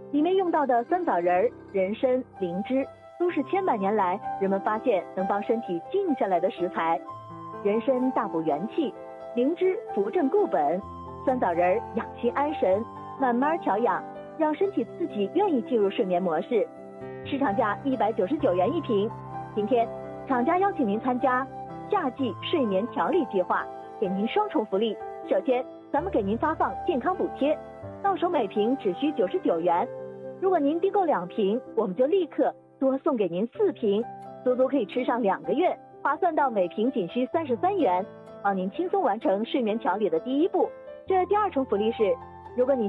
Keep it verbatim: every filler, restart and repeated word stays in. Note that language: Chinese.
里面用到的酸枣仁、人参、灵芝，都是千百年来人们发现能帮身体静下来的食材。人参大补元气，灵芝扶正固本，酸枣仁养心安神，慢慢调养，让身体自己愿意进入睡眠模式。市场价一百九十九元一瓶。今天厂家邀请您参加夏季睡眠调理计划，给您双重福利。首先，咱们给您发放健康补贴，到手每瓶只需九十九元。如果您订购两瓶，我们就立刻多送给您四瓶，足足可以吃上两个月，划算到每瓶仅需三十三元，帮您轻松完成睡眠调理的第一步。这第二重福利是，如果你